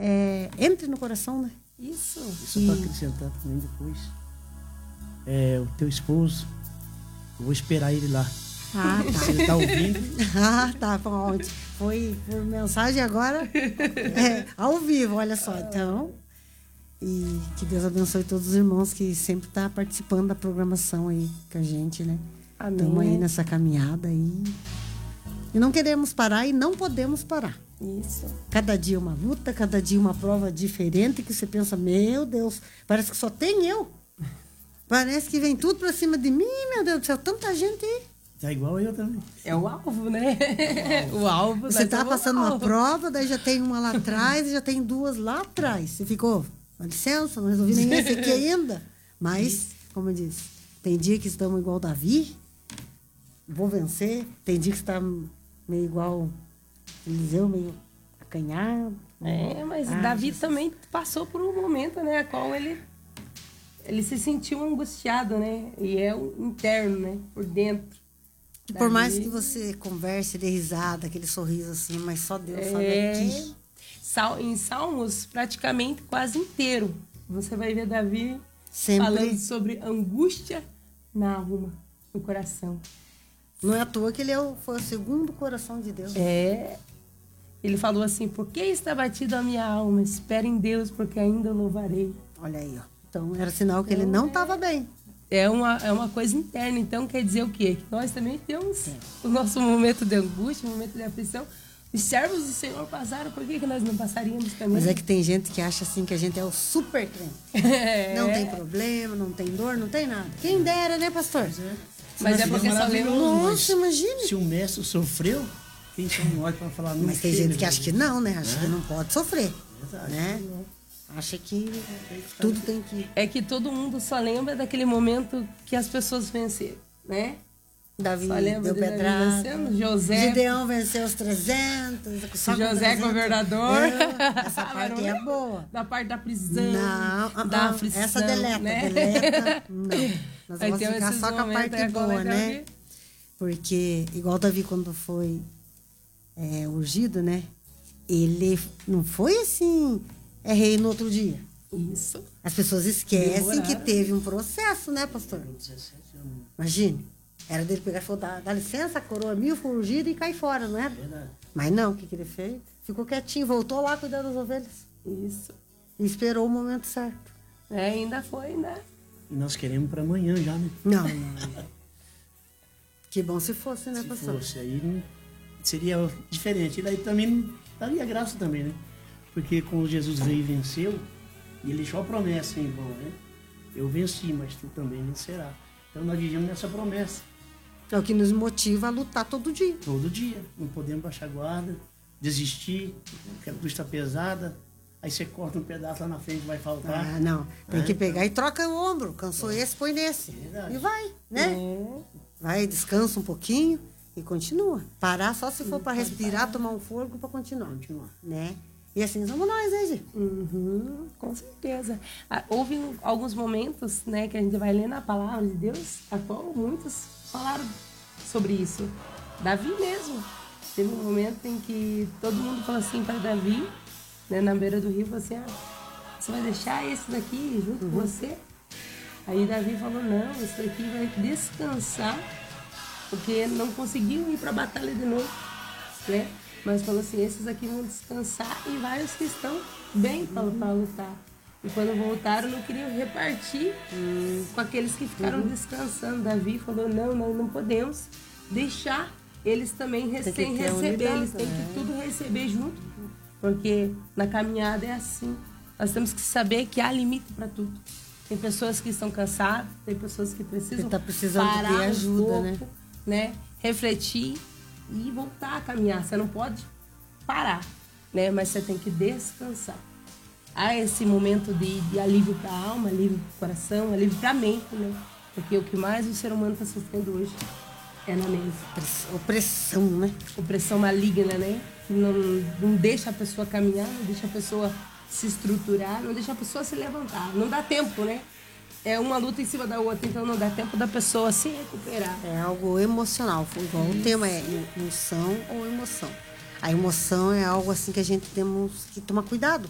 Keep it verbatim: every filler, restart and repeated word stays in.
é, entre no coração, né? Isso. Isso para acrescentar também depois. É, o teu esposo, eu vou esperar ele lá. Ah, tá. Se ele tá ouvindo. Ah, tá. Foi, foi por mensagem agora, é, ao vivo, olha só. Então, e que Deus abençoe todos os irmãos que sempre estão tá participando da programação aí com a gente, né? Estamos aí nessa caminhada aí. E não queremos parar e não podemos parar. Isso. Cada dia uma luta, cada dia uma prova diferente que você pensa, meu Deus, parece que só tem eu. Parece que vem tudo pra cima de mim, meu Deus do céu, tanta gente aí. Tá igual eu também. É o alvo, né? O alvo. Você tá é passando alvo. uma prova, daí já tem uma lá atrás e já tem duas lá atrás. Você ficou, dá licença, não resolvi nem esse aqui ainda. Mas, como eu disse, tem dia que estamos igual Davi, vou vencer. Tem dia que está meio igual Eliseu, meio acanhado. É, mas Ah, Davi Jesus. também passou por um momento, né, a qual ele ele se sentiu angustiado, né? E é o interno, né, por dentro. Por Davi- mais que você converse, dê risada, aquele sorriso assim, mas só Deus sabe É, aqui. Sal- em Salmos, praticamente quase inteiro, você vai ver Davi Sempre. falando sobre angústia na alma, no coração. Não é à toa que ele é o, foi o segundo coração de Deus. É, ele falou assim, por que está batida a minha alma? Espera em Deus, porque ainda o louvarei. Olha aí, ó. Então era sinal que ele não estava bem. É uma, é uma coisa interna, então quer dizer o quê? Que nós também temos o nosso momento de angústia, o momento de aflição. Os servos do Senhor passaram, por que, que nós não passaríamos também? Mas é que tem gente que acha assim que a gente é o super crente. É. Não tem problema, não tem dor, não tem nada. Quem dera, né, pastor? Mas é porque só lembra... Nossa, imagine. Se o mestre sofreu, quem são nós para falar não? Mas tem chega, gente que acha que não, né? Acha É. que não pode sofrer. Verdade. Né? Acha que tudo tem que... É que todo mundo só lembra daquele momento que as pessoas venceram, né? Davi Só lembra deu de Davi pedrada. vencendo, José... Gideão venceu os trezentos. só com José trezentos. governador. Eu, essa Mas parte não é lembra boa. Da parte da prisão, Não, ah, da ah, aflição, essa deleta, né? deleta, não. Nós Aí vamos tem ficar esses só com a momentos, parte é igual boa, a né? Davi. Porque, igual Davi quando foi é, ungido, né? Ele não foi assim, é rei no outro dia. Isso. As pessoas esquecem Demoraram. que teve um processo, né, pastor? dezessete anos. Imagine. Era dele pegar e falar, dá, dá licença, a coroa mil, foi ungido e cai fora, não era? Verdade. Mas não, o que, que ele fez? Ficou quietinho, voltou lá cuidando das ovelhas. Isso. E esperou o momento certo. É, ainda foi, né? E nós queremos para amanhã já, né? Não, não. Que bom se fosse, né, Se pastor? fosse, aí não- seria diferente. E daí também não daria graça também, né? Porque quando Jesus veio e venceu, e ele deixou a promessa em vão, né? Eu venci, mas tu também vencerá. Então nós vivemos nessa promessa. É o que nos motiva a lutar todo dia. Todo dia. Não podemos baixar a guarda, desistir, porque a cruz está pesada. Aí você corta um pedaço lá na frente, vai faltar. Ah, não. Tem É, que pegar e troca o ombro. Cansou esse, põe nesse. Verdade. E vai, né? É. Vai, descansa um pouquinho e continua. Parar só se for para respirar, tomar um fôlego para continuar. Continuar. Né? E assim somos nós, né, Gi? Uhum, com certeza. Ah, houve alguns momentos, né, que a gente vai ler na palavra de Deus, a qual muitos falaram sobre isso. Davi mesmo. Teve um momento em que todo mundo falou assim para Davi, né, na beira do rio, falou assim, ah, você vai deixar esse daqui junto com você? Aí Davi falou, não, esse daqui vai descansar, porque não conseguiu ir para a batalha de novo, né? Mas falou assim, esses aqui vão descansar e vários que estão bem para lutar. E quando voltaram, não queriam repartir hum, com aqueles que ficaram Uhum. descansando. Davi falou, não, nós não podemos deixar eles também que recém ter receber, unidade, eles têm né? que tudo receber junto. Porque na caminhada é assim. Nós temos que saber que há limite para tudo. Tem pessoas que estão cansadas, tem pessoas que precisam Que tá precisando de parar ajuda, um pouco, né? né? Refletir e voltar a caminhar. Você não pode parar, né? Mas você tem que descansar. Há esse momento de, de alívio para a alma, alívio para o coração, alívio para a mente, né? Porque o que mais o ser humano está sofrendo hoje é na mente. Press- Opressão, né? Opressão maligna, né? Que não, não deixa a pessoa caminhar, não deixa a pessoa se estruturar, não deixa a pessoa se levantar. Não dá tempo, né? É uma luta em cima da outra, então não dá tempo da pessoa se recuperar. É algo emocional. Foi igual o tema é emoção ou emoção. A emoção é algo assim que a gente temos que tomar cuidado.